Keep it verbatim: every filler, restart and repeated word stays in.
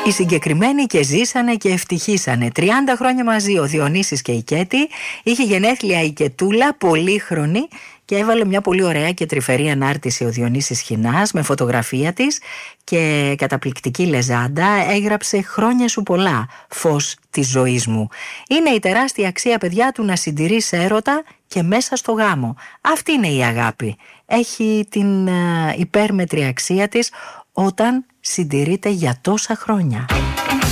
Οι συγκεκριμένοι και ζήσανε και ευτυχήσανε. τριάντα χρόνια μαζί ο Διονύσης και η Κέτη. Είχε γενέθλια η Κετούλα, πολύχρονη, και έβαλε μια πολύ ωραία και τρυφερή ανάρτηση ο Διονύσης Χινάς με φωτογραφία της και καταπληκτική λεζάντα. Έγραψε «Χρόνια σου πολλά, φως της ζωής μου». Είναι η τεράστια αξία, παιδιά, του να συντηρείς έρωτα και μέσα στο γάμο. Αυτή είναι η αγάπη. Έχει την uh, υπέρμετρη αξία της όταν συντηρείται για τόσα χρόνια.